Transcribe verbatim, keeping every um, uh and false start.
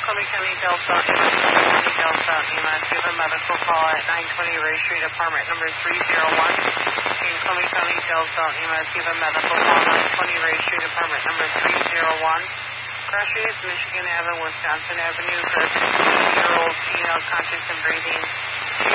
Columbia County Delta, County Delta, E M S. You have a medical call at nine twenty Ray Street, apartment number three oh one. In Columbia County Delta, E M S. You have a medical call at nine twenty Ray Street, apartment number three oh one. Cross Streets, Michigan Avenue, Wisconsin Avenue, for a sixteen-year-old female conscious and breathing.